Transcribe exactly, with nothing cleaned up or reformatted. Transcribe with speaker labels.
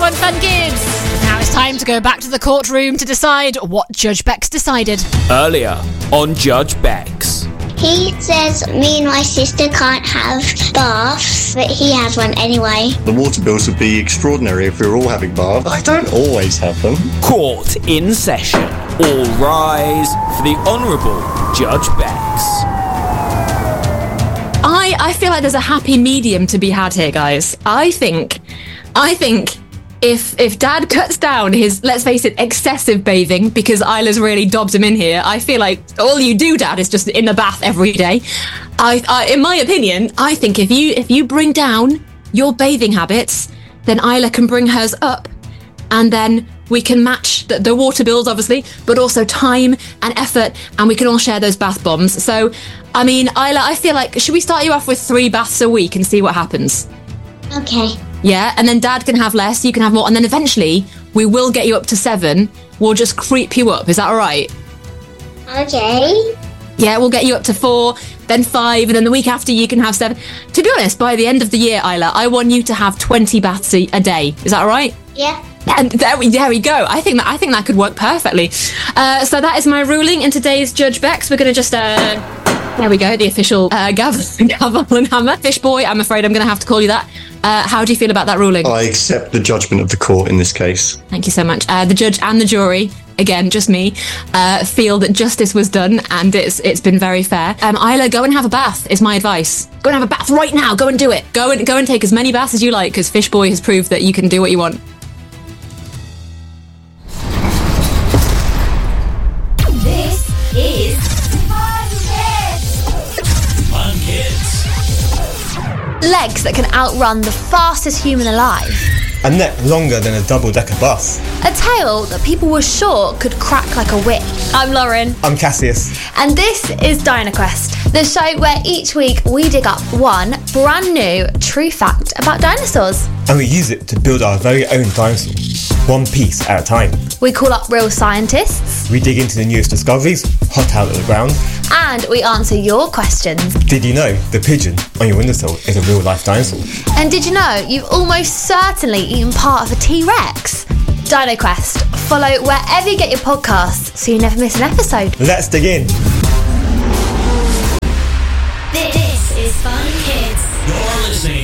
Speaker 1: on Fun Kids. Now it's time to go back to the courtroom to decide what Judge Bex decided.
Speaker 2: Earlier on Judge Bex.
Speaker 3: He says me and my sister can't have baths, but he has one anyway.
Speaker 4: The water bills would be extraordinary if we were all having baths. I don't always have them.
Speaker 2: Court in session. All rise for the Honourable Judge Bex.
Speaker 5: I, I feel like there's a happy medium to be had here, guys. I think, I think if if Dad cuts down his, let's face it, excessive bathing, because Isla's really dobbed him in here, I feel like all you do, Dad, is just in the bath every day. I, I in my opinion, I think if you if you bring down your bathing habits, then Isla can bring hers up, and then we can match the, the water bills, obviously, but also time and effort, and we can all share those bath bombs. So, I mean, Isla, I feel like, should we start you off with three baths a week and see what happens?
Speaker 3: Okay.
Speaker 5: Yeah, and then Dad can have less, you can have more, and then eventually we will get you up to seven. We'll just creep you up. Is that all right?
Speaker 3: Okay.
Speaker 5: Yeah, we'll get you up to four, then five, and then the week after you can have seven. To be honest, by the end of the year, Isla, I want you to have twenty baths a, a day. Is that all right?
Speaker 3: Yeah.
Speaker 5: And there we, there we go. I think that I think that could work perfectly. Uh, so that is my ruling in today's Judge Bex. We're going to just... Uh, there we go, the official uh, gavel, gavel and hammer. Fish boy, I'm afraid I'm going to have to call you that. Uh, how do you feel about that ruling?
Speaker 4: I accept the judgment of the court in this case.
Speaker 5: Thank you so much. Uh, the judge and the jury, again, just me, uh, feel that justice was done and it's it's been very fair. Um, Isla, go and have a bath is my advice. Go and have a bath right now. Go and do it. Go and go and take as many baths as you like, because Fish Boy has proved that you can do what you want.
Speaker 6: This is Fun Kids.
Speaker 7: Fun Kids.
Speaker 8: Legs that can outrun the fastest human alive.
Speaker 9: A neck longer than a double-decker bus.
Speaker 8: A tail that people were sure could crack like a whip. I'm Lauren.
Speaker 9: I'm Cassius.
Speaker 8: And this is DinoQuest, the show where each week we dig up one brand new true fact about dinosaurs.
Speaker 9: And we use it to build our very own dinosaur, one piece at a time.
Speaker 8: We call up real scientists.
Speaker 9: We dig into the newest discoveries, hot out of the ground.
Speaker 8: And we answer your questions.
Speaker 9: Did you know the pigeon on your windowsill is a real-life dinosaur?
Speaker 8: And did you know you've almost certainly eaten part of a T-Rex? DinoQuest. Follow wherever you get your podcasts so you never miss an episode.
Speaker 9: Let's dig in.
Speaker 6: This is Fun Kids.
Speaker 7: You're listening